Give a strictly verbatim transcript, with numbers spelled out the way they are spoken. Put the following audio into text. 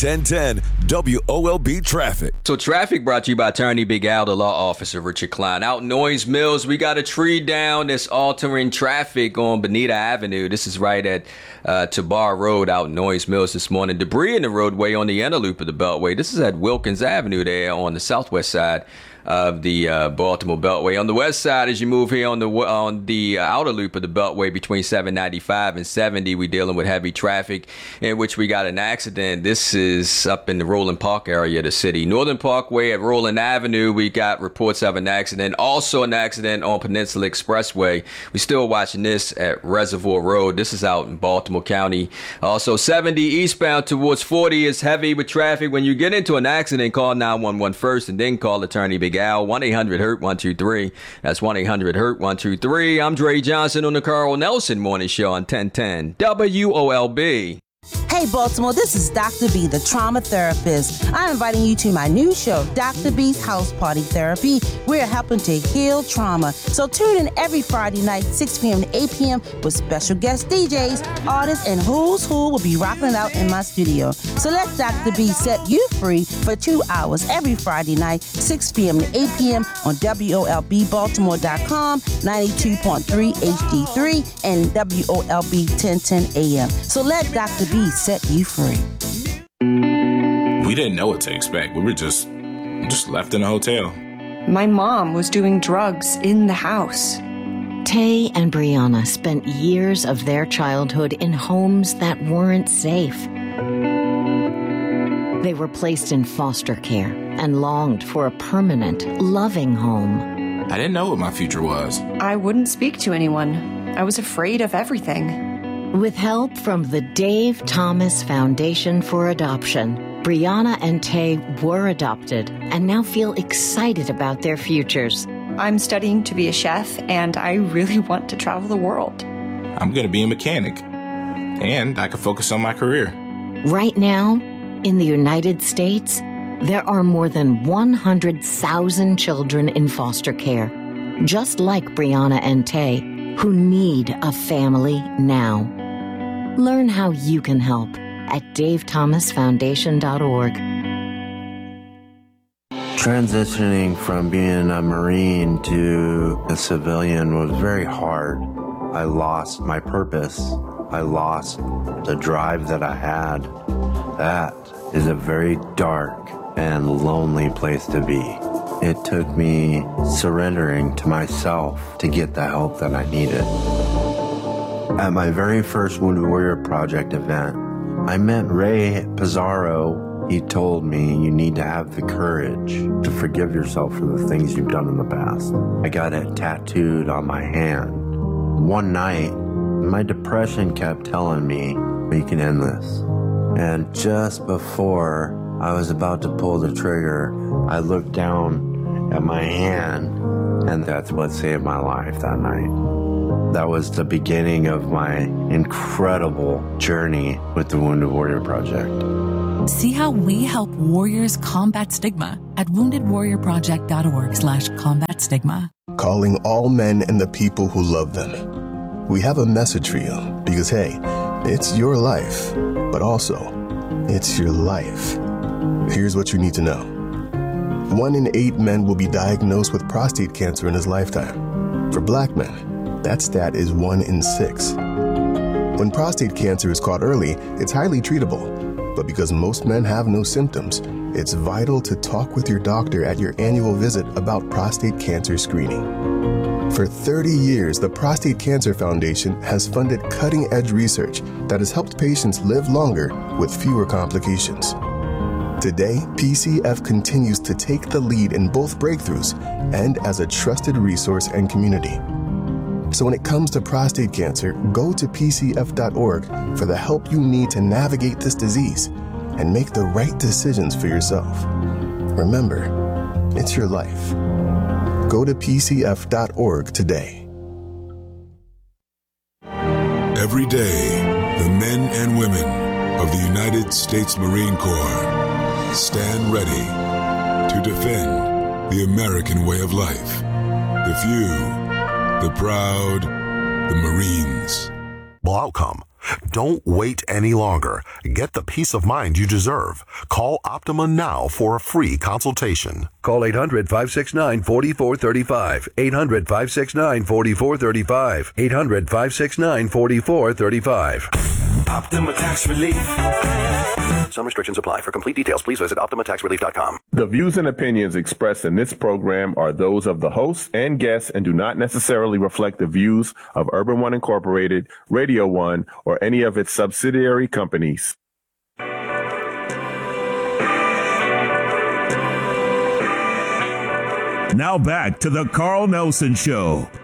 ten ten W O L B Traffic. So traffic brought to you by Attorney Big Al, the law officer Richard Klein. Out in Noyes Mills, we got a tree down that's altering traffic on Bonita Avenue. This is right at uh, Tabar Road out in Noyes Mills this morning. Debris in the roadway on the inner loop of the Beltway. This is at Wilkins Avenue there on the southwest side of the uh, Baltimore Beltway. On the west side, as you move here on the on the uh, outer loop of the Beltway between seven ninety-five and seventy, we're dealing with heavy traffic in which we got an accident. This is up in the Roland Park area of the city. Northern Parkway at Roland Avenue, we got reports of an accident. Also an accident on Peninsula Expressway. We're still watching this at Reservoir Road. This is out in Baltimore County. Also seventy eastbound towards forty is heavy with traffic. When you get into an accident, call nine one one first and then call Attorney Big Al, one eight hundred hurt one two three. That's one eight hundred hurt one two three. I'm Dre Johnson on the Carl Nelson Morning Show on ten ten W O L B. Hey Baltimore, this is Doctor B, the trauma therapist. I'm inviting you to my new show, Doctor B's House Party Therapy. We're helping to heal trauma. So tune in every Friday night, six p.m. to eight p.m. with special guest D Js, artists, and who's who will be rocking it out in my studio. So let Doctor B set you free for two hours every Friday night, six p.m. to eight p.m. on W O L B Baltimore dot com, ninety-two point three H D three, and W O L B ten ten A M. So let Doctor B set you free. We didn't know what to expect. We were just just left in a hotel. My mom was doing drugs in the house. Tay and Brianna spent years of their childhood in homes that weren't safe. They were placed in foster care and longed for a permanent, loving home. I didn't know what my future was. I wouldn't speak to anyone. I was afraid of everything. With help from the Dave Thomas Foundation for Adoption, Brianna and Tay were adopted and now feel excited about their futures. I'm studying to be a chef, and I really want to travel the world. I'm going to be a mechanic, and I can focus on my career. Right now, in the United States, there are more than one hundred thousand children in foster care, just like Brianna and Tay, who need a family now. Learn how you can help at dave thomas foundation dot org. Transitioning from being a Marine to a civilian was very hard. I lost my purpose. I lost the drive that I had. That is a very dark and lonely place to be. It took me surrendering to myself to get the help that I needed. At my very first Wounded Warrior Project event, I met Ray Pizarro. He told me you need to have the courage to forgive yourself for the things you've done in the past. I got it tattooed on my hand. One night, my depression kept telling me, we can end this. And just before I was about to pull the trigger, I looked down at my hand, and that's what saved my life that night. That was the beginning of my incredible journey with the Wounded Warrior Project. See how we help warriors combat stigma at wounded warrior project dot org slash combat stigma. Calling all men and the people who love them. We have a message for you because, hey, it's your life, but also it's your life. Here's what you need to know. One in eight men will be diagnosed with prostate cancer in his lifetime. For black men, that stat is one in six. When prostate cancer is caught early, it's highly treatable. But because most men have no symptoms, it's vital to talk with your doctor at your annual visit about prostate cancer screening. For thirty years, the Prostate Cancer Foundation has funded cutting-edge research that has helped patients live longer with fewer complications. Today, P C F continues to take the lead in both breakthroughs and as a trusted resource and community. So when it comes to prostate cancer, go to P C F dot org for the help you need to navigate this disease and make the right decisions for yourself. Remember, it's your life. Go to P C F dot org today. Every day, the men and women of the United States Marine Corps stand ready to defend the American way of life. The few, the proud, the Marines. Well, outcome. Don't wait any longer. Get the peace of mind you deserve. Call Optima now for a free consultation. Call eight hundred, five six nine, four four three five. eight hundred, five six nine, four four three five. eight hundred, five six nine, four four three five. Optima Tax Relief. Some restrictions apply. For complete details, please visit Optima Tax Relief dot com. The views and opinions expressed in this program are those of the hosts and guests and do not necessarily reflect the views of Urban One Incorporated, Radio One, or any of its subsidiary companies. Now back to the Carl Nelson Show